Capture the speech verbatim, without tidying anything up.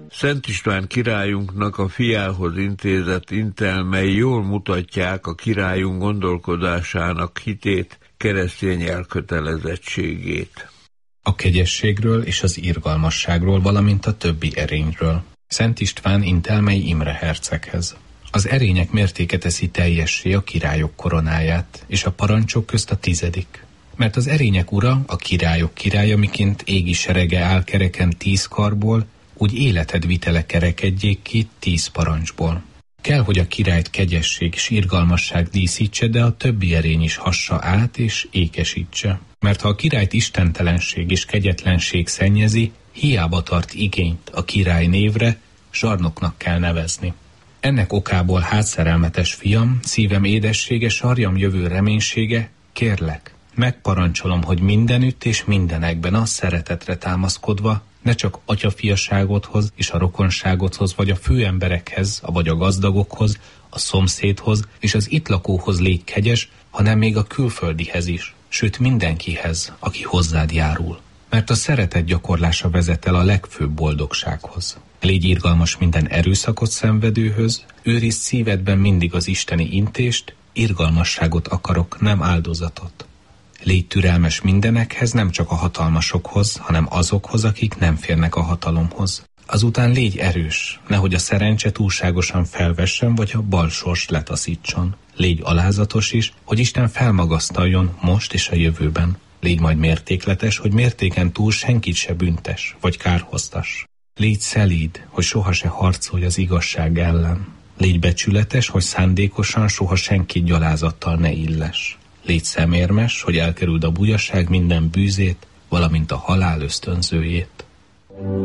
Szent István királyunknak a fiához intézett intelmei jól mutatják a királyunk gondolkodásának hitét, keresztény elkötelezettségét. A kegyességről és az irgalmasságról, valamint a többi erényről. Szent István intelmei Imre herceghez. Az erények mértéke teszi teljessé a királyok koronáját, és a parancsok közt a tizedik. Mert az erények ura, a királyok királya, miként égi serege áll kereken tíz karból, úgy életed vitele kerekedjék ki tíz parancsból. Kell, hogy a királyt kegyesség és irgalmasság díszítse, de a többi erény is hassa át és ékesítse. Mert ha a királyt istentelenség és kegyetlenség szennyezi, hiába tart igényt a király névre, zsarnoknak kell nevezni. Ennek okából, hát szerelmetes fiam, szívem édessége, sarjam jövő reménysége, kérlek, megparancsolom, hogy mindenütt és mindenekben a szeretetre támaszkodva, ne csak atyafiaságodhoz és a rokonságodhoz, vagy a főemberekhez, vagy a gazdagokhoz, a szomszédhoz és az itt lakóhoz légy kegyes, hanem még a külföldihez is, sőt mindenkihez, aki hozzád járul. Mert a szeretet gyakorlása vezet el a legfőbb boldogsághoz. Légy irgalmas minden erőszakot szenvedőhöz, őrizd szívedben mindig az isteni intést, irgalmasságot akarok, nem áldozatot. Légy türelmes mindenekhez, nem csak a hatalmasokhoz, hanem azokhoz, akik nem férnek a hatalomhoz. Azután légy erős, nehogy a szerencse túlságosan felvessen, vagy a bal sors letaszítson. Légy alázatos is, hogy Isten felmagasztaljon most és a jövőben. Légy majd mértékletes, hogy mértéken túl senkit se büntes, vagy kárhoztas. Légy szelíd, hogy soha se harcolj az igazság ellen. Légy becsületes, hogy szándékosan soha senkit gyalázattal ne illes. Légy szemérmes, hogy elkerüld a bujaság minden bűzét, valamint a halál ösztönzőjét.